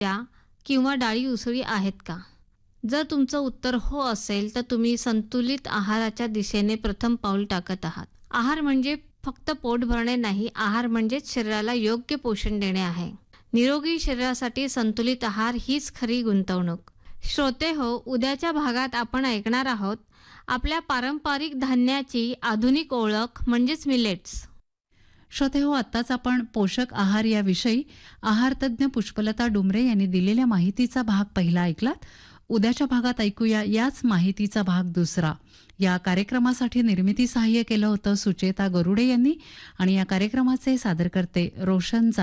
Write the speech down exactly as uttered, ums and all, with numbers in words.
त्या किंवा डाळी उसळी आहेत का? जर तुमचं उत्तर हो असेल तर तुम्ही संतुलित आहाराच्या दिशेने प्रथम पाऊल टाकत आहात. आहार म्हणजे फक्त पोट भरणे नाही, आहार म्हणजेच शरीराला योग्य पोषण देणे आहे. निरोगी शरीरासाठी संतुलित आहार हीच खरी गुंतवणूक. श्रोते हो, उद्याच्या भागात आपण ऐकणार आहोत आपल्या पारंपरिक धान्याची आधुनिक ओळख म्हणजेच मिलेट्स. श्रोते हो, आत्ताच आपण पोषक आहार याविषयी आहारतज्ञ पुष्पलता डुमरे यांनी दिलेल्या माहितीचा भाग पहिला ऐकलात. उद्याच्या भागात ऐकूया याच माहितीचा भाग दुसरा. या कार्यक्रमासाठी निर्मिती सहाय्य केलं होतं सुचेता गरुडे यांनी आणि या कार्यक्रमाचे सादरकर्ते रोशन